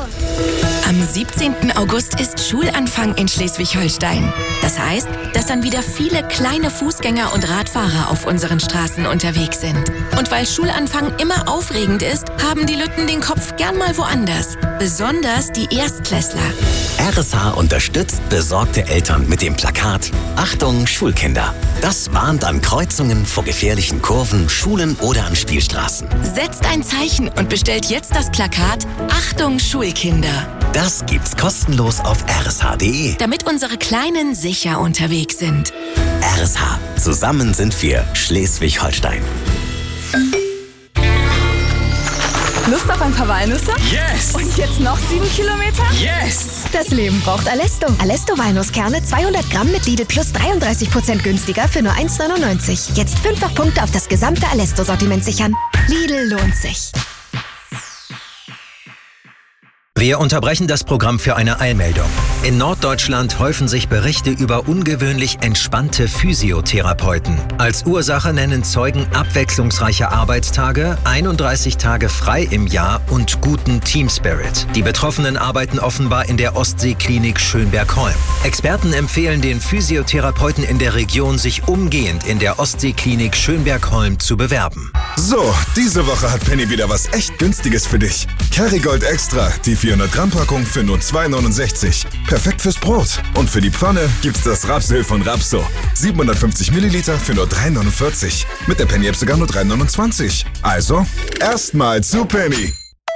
Am 17. August ist Schulanfang in Schleswig-Holstein. Das heißt, dass dann wieder viele kleine Fußgänger und Radfahrer auf unseren Straßen unterwegs sind. Und weil Schulanfang immer aufregend ist, haben die Lütten den Kopf gern mal woanders. Besonders die Erstklässler. RSH unterstützt besorgte Eltern mit dem Plakat Achtung Schulkinder. Das warnt an Kreuzungen vor gefährlichen Kurven, Schulen oder an Spielstraßen. Setzt ein Zeichen und bestellt jetzt das Plakat Achtung Schulkinder. Das gibt's kostenlos auf rsh.de. Damit unsere Kleinen sicher unterwegs sind. RSH. Zusammen sind wir Schleswig-Holstein. Lust auf ein paar Walnüsse? Yes! Und jetzt noch 7 Kilometer? Yes! Das Leben braucht Alesto. Alesto Walnusskerne 200 Gramm mit Lidl Plus 33% günstiger für nur 1,99. Jetzt 5 Punkte auf das gesamte Alesto-Sortiment sichern. Lidl lohnt sich. Wir unterbrechen das Programm für eine Eilmeldung. In Norddeutschland häufen sich Berichte über ungewöhnlich entspannte Physiotherapeuten. Als Ursache nennen Zeugen abwechslungsreiche Arbeitstage, 31 Tage frei im Jahr und guten Teamspirit. Die Betroffenen arbeiten offenbar in der Ostseeklinik Schönberg-Holm. Experten empfehlen den Physiotherapeuten in der Region, sich umgehend in der Ostseeklinik Schönberg-Holm zu bewerben. So, diese Woche hat Penny wieder was echt Günstiges für dich. Kerrygold Extra, die 400 Gramm Packung für nur 2,69. Perfekt fürs Brot. Und für die Pfanne gibt's das Rapsöl von Rapso. 750 Milliliter für nur 3,49. Mit der Penny-App sogar nur 3,29. Also, erstmal zu Penny.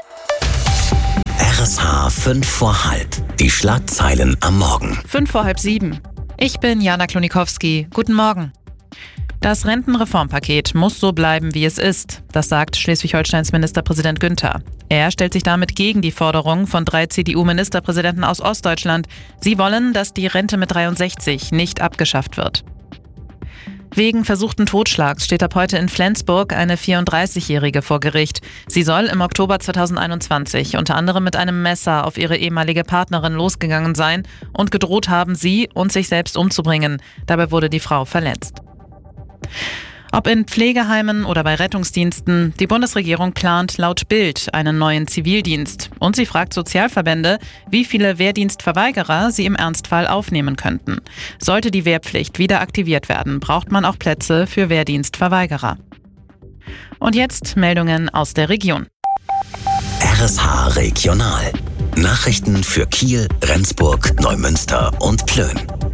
RSH 5 vor halb. Die Schlagzeilen am Morgen. 5 vor halb 7. Ich bin Jana Klonikowski. Guten Morgen. Das Rentenreformpaket muss so bleiben, wie es ist. Das sagt Schleswig-Holsteins Ministerpräsident Günther. Er stellt sich damit gegen die Forderung von 3 CDU-Ministerpräsidenten aus Ostdeutschland. Sie wollen, dass die Rente mit 63 nicht abgeschafft wird. Wegen versuchten Totschlags steht ab heute in Flensburg eine 34-Jährige vor Gericht. Sie soll im Oktober 2021 unter anderem mit einem Messer auf ihre ehemalige Partnerin losgegangen sein und gedroht haben, sie und sich selbst umzubringen. Dabei wurde die Frau verletzt. Ob in Pflegeheimen oder bei Rettungsdiensten, die Bundesregierung plant laut Bild einen neuen Zivildienst. Und sie fragt Sozialverbände, wie viele Wehrdienstverweigerer sie im Ernstfall aufnehmen könnten. Sollte die Wehrpflicht wieder aktiviert werden, braucht man auch Plätze für Wehrdienstverweigerer. Und jetzt Meldungen aus der Region. RSH Regional. Nachrichten für Kiel, Rendsburg, Neumünster und Plön.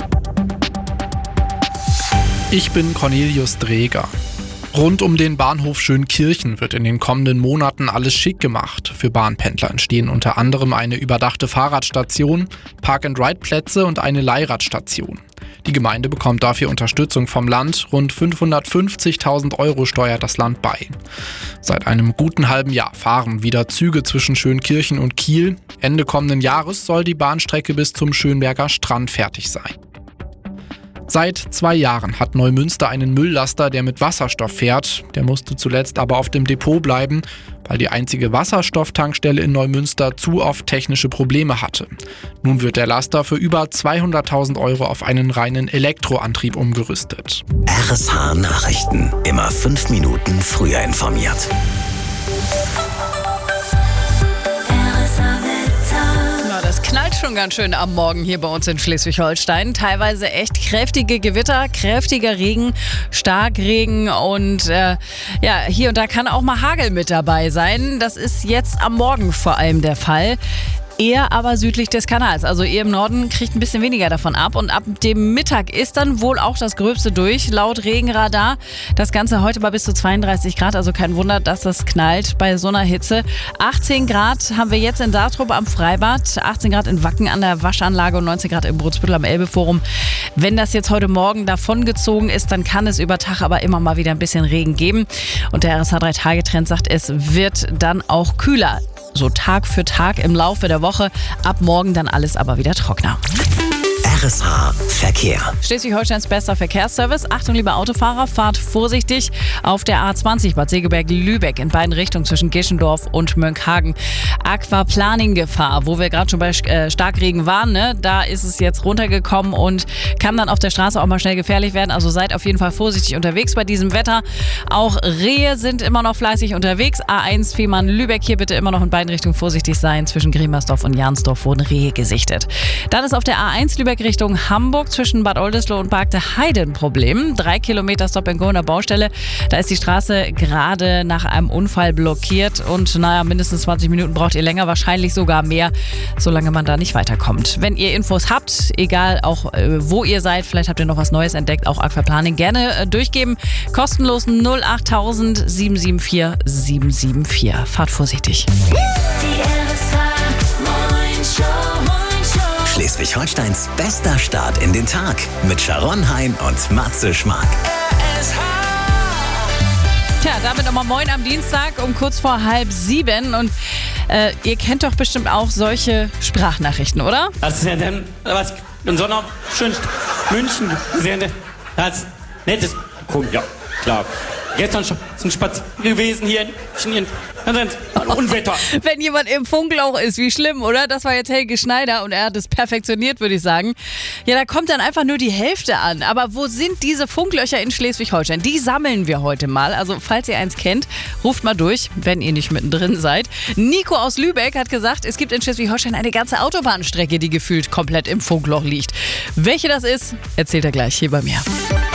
Ich bin Cornelius Dreger. Rund um den Bahnhof Schönkirchen wird in den kommenden Monaten alles schick gemacht. Für Bahnpendler entstehen unter anderem eine überdachte Fahrradstation, Park-and-Ride-Plätze und eine Leihradstation. Die Gemeinde bekommt dafür Unterstützung vom Land. Rund 550.000 € steuert das Land bei. Seit einem guten halben Jahr fahren wieder Züge zwischen Schönkirchen und Kiel. Ende kommenden Jahres soll die Bahnstrecke bis zum Schönberger Strand fertig sein. Seit 2 Jahren hat Neumünster einen Mülllaster, der mit Wasserstoff fährt. Der musste zuletzt aber auf dem Depot bleiben, weil die einzige Wasserstofftankstelle in Neumünster zu oft technische Probleme hatte. Nun wird der Laster für über 200.000 € auf einen reinen Elektroantrieb umgerüstet. RSH Nachrichten. Immer 5 Minuten früher informiert. Das knallt schon ganz schön am Morgen hier bei uns in Schleswig-Holstein. Teilweise echt kräftige Gewitter, kräftiger Regen, Starkregen und hier und da kann auch mal Hagel mit dabei sein. Das ist jetzt am Morgen vor allem der Fall. Eher aber südlich des Kanals. Also ihr im Norden kriegt ein bisschen weniger davon ab. Und ab dem Mittag ist dann wohl auch das Gröbste durch, laut Regenradar. Das Ganze heute bei bis zu 32 Grad. Also kein Wunder, dass das knallt bei so einer Hitze. 18 Grad haben wir jetzt in Dartrup am Freibad, 18 Grad in Wacken an der Waschanlage und 19 Grad in Brunsbüttel am Elbeforum. Wenn das jetzt heute Morgen davongezogen ist, dann kann es über Tag aber immer mal wieder ein bisschen Regen geben. Und der RSH 3-Tage-Trend sagt, es wird dann auch kühler. So Tag für Tag im Laufe der Woche. Ab morgen dann alles aber wieder trockener. RSH Verkehr. Schleswig-Holsteins bester Verkehrsservice. Achtung, liebe Autofahrer, fahrt vorsichtig auf der A20 Bad Segeberg-Lübeck in beiden Richtungen zwischen Gischendorf und Mönckehagen. Aquaplaning-Gefahr, wo wir gerade schon bei Starkregen waren, ne? Da ist es jetzt runtergekommen und kann dann auf der Straße auch mal schnell gefährlich werden. Also seid auf jeden Fall vorsichtig unterwegs bei diesem Wetter. Auch Rehe sind immer noch fleißig unterwegs. A1 Fehmarn-Lübeck, hier bitte immer noch in beiden Richtungen vorsichtig sein. Zwischen Griemersdorf und Jansdorf wurden Rehe gesichtet. Dann ist auf der A1 Lübeck Richtung Hamburg zwischen Bad Oldesloe und Bargte Heide ein Problem. 3 Kilometer Stop-and-Go in der Baustelle. Da ist die Straße gerade nach einem Unfall blockiert und mindestens 20 Minuten braucht ihr länger, wahrscheinlich sogar mehr, solange man da nicht weiterkommt. Wenn ihr Infos habt, egal auch wo ihr seid, vielleicht habt ihr noch was Neues entdeckt, auch Aquaplaning, gerne durchgeben. Kostenlos 08000 774 774. Fahrt vorsichtig. Schleswig-Holsteins bester Start in den Tag mit Sharon Hein und Matze Schmark. Tja, damit nochmal moin am Dienstag um kurz vor 6:30 und ihr kennt doch bestimmt auch solche Sprachnachrichten, oder? Das ist ja dann was in so einer schönen München sehr nettes Punkt, ja, klar. Gestern schon ein Spaziergang gewesen hier in Unwetter. Wenn jemand im Funklauch ist, wie schlimm, oder? Das war jetzt Helge Schneider und er hat es perfektioniert, würde ich sagen. Ja, da kommt dann einfach nur die Hälfte an. Aber wo sind diese Funklöcher in Schleswig-Holstein? Die sammeln wir heute mal. Also falls ihr eins kennt, ruft mal durch, wenn ihr nicht mittendrin seid. Nico aus Lübeck hat gesagt, es gibt in Schleswig-Holstein eine ganze Autobahnstrecke, die gefühlt komplett im Funkloch liegt. Welche das ist, erzählt er gleich hier bei mir.